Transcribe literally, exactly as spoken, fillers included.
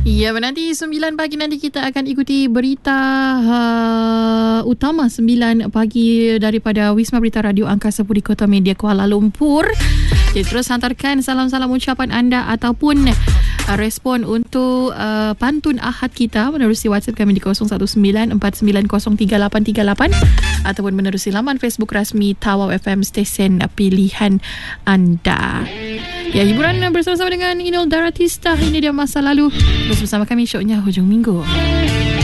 Ya, nanti sembilan pagi nanti kita akan ikuti berita uh, utama sembilan pagi daripada Wisma Berita Radio Angkasa Puri Kota Media Kuala Lumpur. Jadi terus hantarkan salam-salam ucapan anda ataupun uh, respon untuk uh, pantun Ahad kita menerusi WhatsApp kami di kosong satu sembilan empat sembilan kosong tiga lapan tiga lapan ataupun menerusi laman Facebook rasmi Tawau F M stesen pilihan anda. Ya, hiburan bersama-sama dengan Inul Daratista. Ini dia Masa Lalu. Terus bersama kami, syoknya hujung minggu.